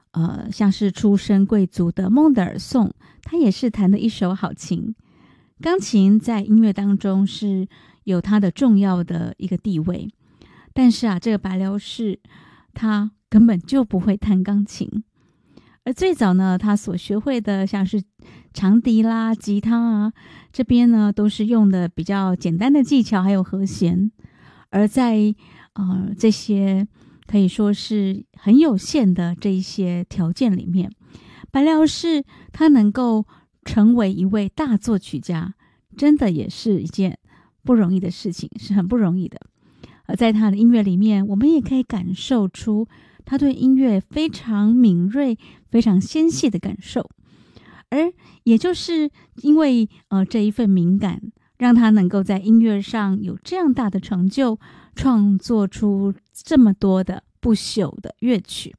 像是出身贵族的孟德尔颂，他也是弹的一手好琴。钢琴在音乐当中是有它的重要的一个地位，但是这个白辽士他根本就不会弹钢琴。而最早呢，他所学会的像是长笛啦、吉他这边呢都是用的比较简单的技巧还有和弦。而在这些可以说是很有限的这一些条件里面，白辽士他能够成为一位大作曲家，真的也是一件不容易的事情，是很不容易的。而在他的音乐里面，我们也可以感受出他对音乐非常敏锐、非常纤细的感受。而也就是因为这一份敏感，让他能够在音乐上有这样大的成就，创作出这么多的不朽的乐曲。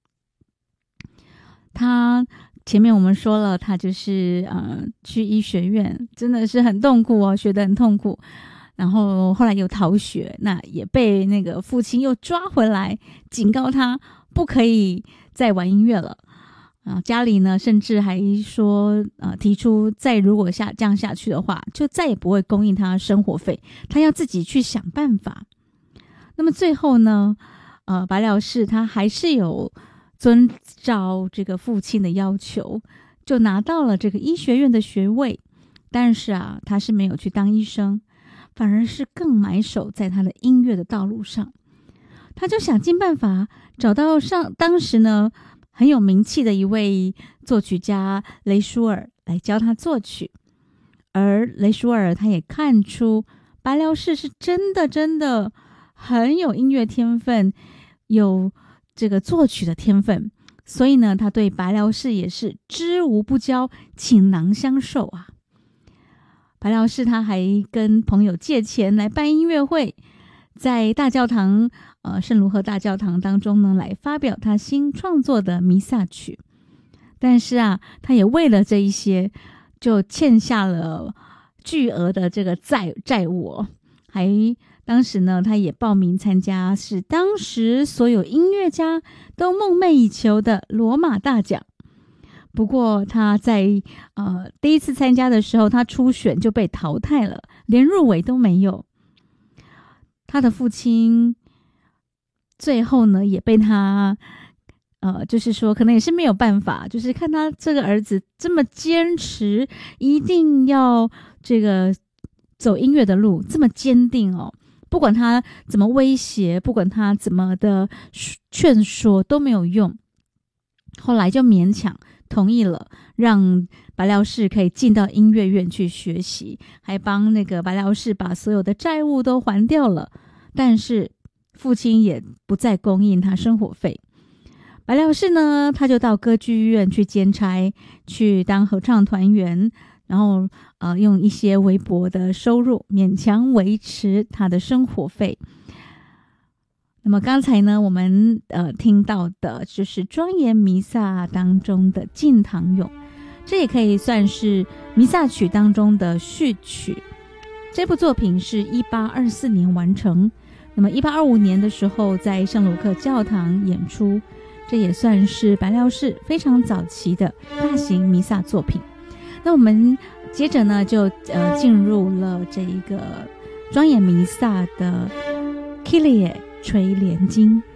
他前面我们说了，他就是去医学院，真的是很痛苦学得很痛苦。然后后来又逃学，那也被那个父亲又抓回来，警告他不可以再玩音乐了。家里呢甚至还说提出再如果这样下去的话，就再也不会供应他生活费，他要自己去想办法。那么最后呢白辽士他还是有遵照这个父亲的要求，就拿到了这个医学院的学位。但是他是没有去当医生，反而是更埋首在他的音乐的道路上。他就想尽办法找到当时呢很有名气的一位作曲家雷舒尔来教他作曲。而雷舒尔他也看出白辽士是真的很有音乐天分，有这个作曲的天分，所以呢他对白辽士也是知无不教，倾囊相授白辽士他还跟朋友借钱来办音乐会，在大教堂圣卢赫大教堂当中呢来发表他新创作的弥撒曲。但是他也为了这一些就欠下了巨额的这个债务当时呢他也报名参加是当时所有音乐家都梦寐以求的罗马大奖。不过他在第一次参加的时候，他初选就被淘汰了，连入围都没有。他的父亲最后呢也被他就是说可能也是没有办法，就是看他这个儿子这么坚持一定要这个走音乐的路，这么坚定不管他怎么威胁，不管他怎么的劝说都没有用。后来就勉强同意了，让白辽士可以进到音乐院去学习，还帮那个白辽士把所有的债务都还掉了。但是父亲也不再供应他生活费。白辽士呢他就到歌剧院去兼差，去当合唱团员，然后用一些微薄的收入勉强维持他的生活费。那么刚才呢我们听到的就是庄严弥撒当中的进堂咏，这也可以算是弥撒曲当中的序曲。这部作品是1824年完成，那么1825年的时候在圣卢克教堂演出，这也算是白辽士非常早期的大型弥撒作品。那我们接着呢就进入了这一个庄严弥撒的 Kyrie 垂帘经。